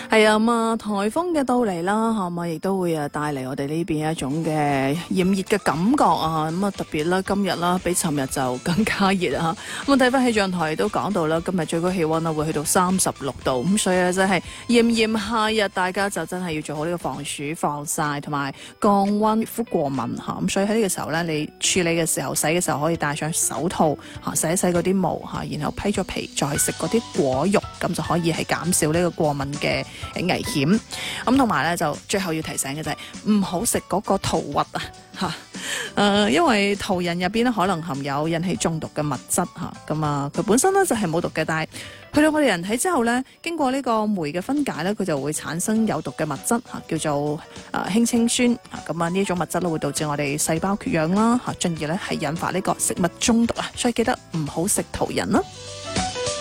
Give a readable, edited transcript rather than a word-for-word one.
係啊，颱風嘅到嚟啦，係咪亦都會帶嚟我哋呢邊一種嘅炎熱嘅感覺啊？特別啦，今日啦，比尋日就更加熱啊！睇翻氣象台都講到啦，今日最高氣溫會去到36度，咁所以咧真係炎炎夏日，大家就真係要做好呢個防暑防曬同埋降溫，皮膚過敏嚇。咁所以喺呢個時候咧，你處理嘅時候、洗嘅時候可以戴上手套嚇，洗一洗嗰啲毛嚇，然後批咗皮再食嗰啲果肉，咁就可以係減少呢個過敏嘅危險。咁同埋咧就最後要提醒嘅就係唔好食嗰個桃核啊嚇，因為桃仁入邊咧可能含有引起中毒嘅物質嚇，咁佢本身咧就係冇毒嘅，但係去到我哋人體之後咧，經過呢個酶嘅分解咧，佢就會產生有毒嘅物質嚇，叫做氫氰酸嚇，咁呢一種物質咧會導致我哋細胞缺氧啦嚇，進而咧係引發呢個食物中毒啊，所以記得唔好食桃仁啦。